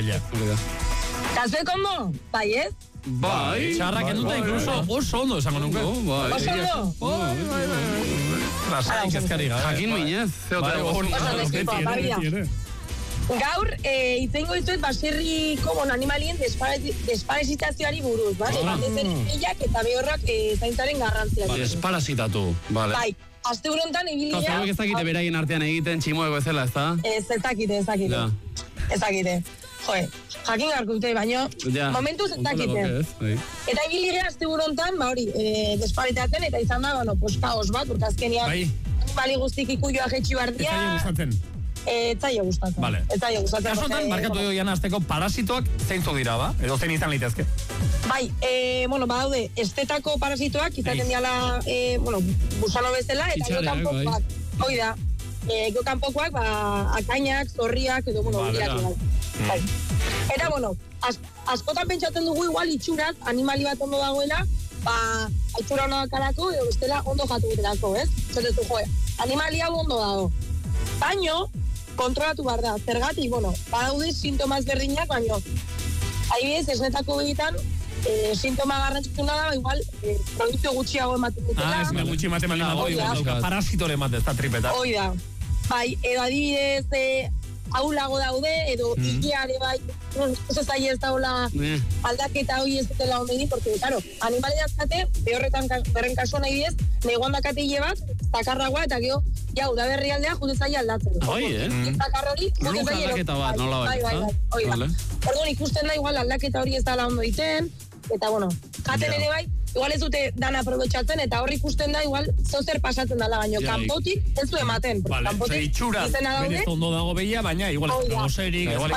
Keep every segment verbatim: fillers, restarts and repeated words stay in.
bila. Kazuek ondo? Bai, ez? Bai. Txarrak enduta incluso oso ondo esango nuke. Oso ondo? Bai, bai, bai. Lasai, kezkari gabe. Jakin minez. Oso dezkipo, babia. Gaur, itzengo dituet baserriko animalien desparasitazioari buruz, bale? Batez ere hilak eta behorrak zaintzaren garrantziak. Desparasitatu, bale. Bai, aste urontan ibilia... Kauza, ez dakite beraien artean egiten tximoeko ezela, ez da? Ez, ez dakite, ez dakite. Ez dakite. Joe, jakin garko dute, baina momentuz ez dakite. Eta ibilia aste urontan, ba hori, desparitatzen eta izan da, bueno, pues kaos bat, urte azkeniak animali guztik ikuioa jetxi bardia. Ez zaila gustatzen. Ez zaila gustatzen. Vale. Ez zaila gustatzen. Kasotan, markatu edo jana azteko parasitoak zeintzok dira, ba? Edo zein izan litezke? Bai, eh, bueno, badaude, estetako parasitoak izaten diala, eh, bueno, gusano bezala, eta gero kanpokoak. Hoi da, eh, gero kanpokoak, ba, akainak, zorriak, edo, bueno, biak egal. Bai. Eta, bueno, az, askotan pentsatzen dugu igual itxuraz, animali bat ondo dagoela, ba, itxura ondo dakarako, edo bestela ondo jatu gutelako, ez? Zatezu, joe, animali hau ondo dago. Baino, kontrolatu behar da, zergatik, bueno, badaude sintomaz berdinak, baino, adibidez, esnetako begietan, eh, sintoma garrantzituna da, igual, eh, produktu gutxiago ematen dutela. Ah, ez me gutxi ematen baina dago, igual, parasitore ematen, ez da tripeta. Hoi da. Bai, edo adibidez, eh, aulago daude, edo mm. ikiare bai, ez ez ahi ez daula aldaketa hoi ez dutela ondini, porque, claro, animali dazkate, behorretan berren kasuan adibidez, negoan dakate hile bat, zakarragoa, eta geho, jau, da berri aldea, jute zaila aldatzen. Bai, eh? Zakar hori, Luz aldaketa bat, nola bai, bai, bai, bai, bai. Orduan ikusten da, igual, aldaketa hori ez dala ondo iten, eta, bueno, jaten ere bai, igual ez dute dan aprobetxatzen, eta horri ikusten da, igual, zozer pasatzen dala, baino, kanpotik ez du ematen. Vale, ze itxura, berez ondo dago behia, baina, igual, gozerik, igual,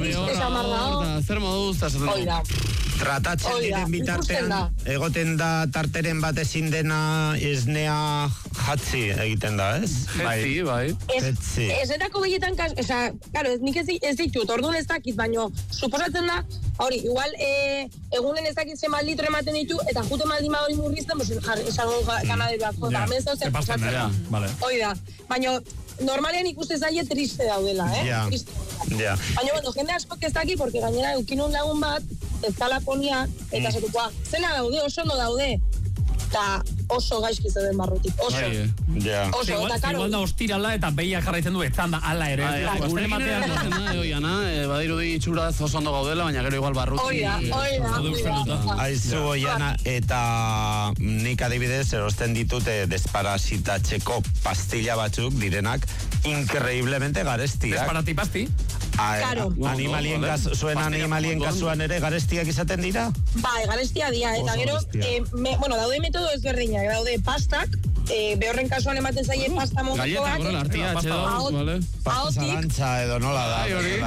zer moduz, eta zaten du. Tratatzen diren bitartean, egoten da tarteren bat ezin dena esnea jatzi egiten da, ez? Jetzi, bai. Jetzi. Ez etako behietan, oza, claro, nik ez ditut, orduan ez dakit, baino, suposatzen da, hori, igual, egunen ez dakit zemal litro ematen ditu, eta jute maldima hori murrizten, pues, esango ganaderoak, jota, mezau zer pasatzen da. Hoi da, baino, normalean ikuste zaie triste daudela, eh? Ja, ja. Baina, bueno, jende askok ez daki, porque gainera eukinun lagun bat, ez talaponia, eta mm. zetukoa, zena daude, oso no daude, eta oso gaizki zeuden barrutik, oso. Bai, ja. Oso, igual, eta karo. Igual da ostirala eta behia jarraitzen du etzan da ala ere. Gure matean dozena, oiana, badirudi itxuraz oso ondo gaudela, baina gero igual barruti. Oida, oida, oida. Aizu, oiana, eta nik adibidez erosten ditute desparasitatzeko pastilla batzuk direnak increíblemente garestiak. Desparati pasti? Claro. Animalien kasu, zuen animalien kasuan ere garestiak izaten dira? Bai, garestia dira, eta gero, eh, me, bueno, daude metodo ezberdinak, daude pastak, eh, behorren kasuan ematen zaie pasta moziko bat. Galleta, gure, artia, atxedo, vale. Pasta zarantza edo nola da. Ai, hori.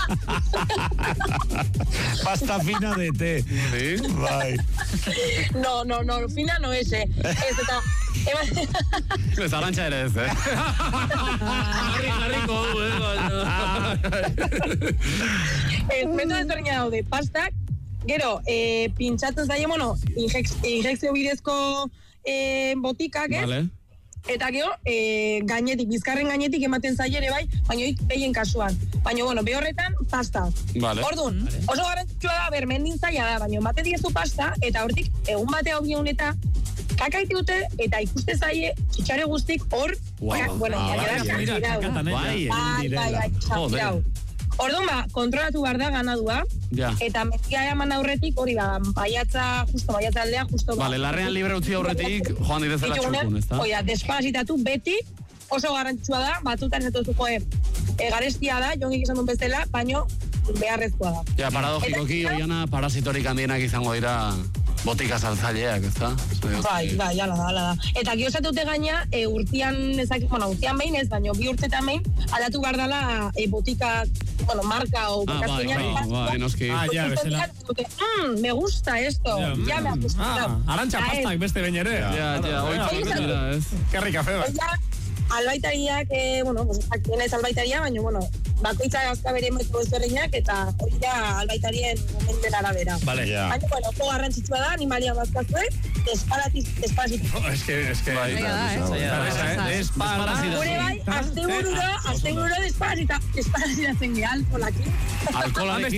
Pasta fina de té. Bai. No, no, no, fina no es, eh. Ez, eta... Zarantza ere ez, eh? Jarri, jarriko du, eh? Ez, metodo ezberdina daude, pastak, gero, eh, pintxatzen zaie, bueno, injekzio bidezko eh, botikak, ez? Vale. Eta gero, eh, gainetik, bizkarren gainetik ematen zaie ere bai, baina hik behien kasuan. Baina, bueno, behorretan, pasta. Vale. Orduan, vale. Oso garrantzitsua da, bermendin zaila da, baina bate diezu pasta, eta hortik, egun bate hau bion eta kakaiti dute, eta ikuste zaie, txitxare guztik hor, wow. bueno, ah, baina da, mira, kakatan, bai, bai, bai, bai, orduan, ba, kontrolatu behar da ganadua, ja. Eta metia eman aurretik, hori ba, baiatza, justo, baiatza aldea, justo ba. Vale, larrean libre utzi aurretik, joan direzela txukun, ez da? Oia, desparasitatu beti, oso garrantzitsua da, batutan ez duzu, joe, e, garestia da, jongik izan duen bezala, baino beharrezkoa da. Ja, paradogikoki, oiana, parasitorik handienak izango dira botika saltzaileak, ez da? Bai, bai, ala da, ala da. Eta giozatute gaina, e, urtian, ezak, bueno, urtian behin ez, baino, bi urtetan behin, aldatu behar dela e, botika, bueno, marka o ah, bai, bai, bai, noski. Ah, ja, bezala. Mmm, me gusta esto, ja, ja me ha gustado. Ah, arantxa pastak beste behin ere. Ja, ja, oitu dira, ez? Kerri kafe, bai. Albaitariak, eh, bueno, pues, akien ez albaitaria, baina, bueno, bakoitza azka bere moiko ezberdinak, eta hori da albaitarien momenten arabera. Vale, ja. Baina, bueno, oso garrantzitsua da, animalia bazkazuek, desparasitatu. Oh, es que, es que... Bai, desparasitatu. Gure bai, azte bururo, azte bururo desparasitatzen gehan, polaki. Alkolarekin.